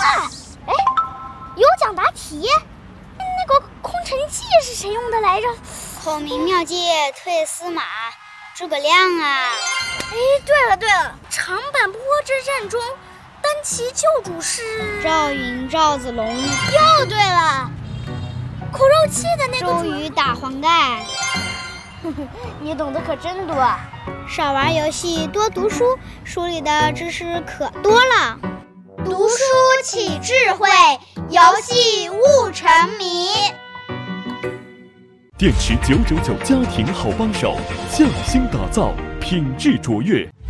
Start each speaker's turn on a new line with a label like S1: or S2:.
S1: 了！哎，有奖答题，那个空城计是谁用的来着？
S2: 孔明妙计退司马，诸葛亮啊！
S1: 哎，对了，长坂坡之战中，单骑救主是
S2: 赵云、赵子龙。
S1: 又对了，口肉计的那个
S2: 周瑜打黄盖。
S1: 你懂得可真多。
S2: 少玩游戏，多读书，书里的知识可多了。
S3: 读书起智慧，游戏悟沉迷。
S4: 电池999家庭好帮手，匠心打造，品质卓越。